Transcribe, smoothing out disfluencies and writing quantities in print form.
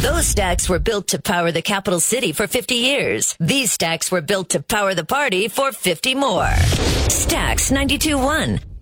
Those stacks were built to power the capital city for 50 years. These stacks were built to power the party for 50 more. Stacks 92.1.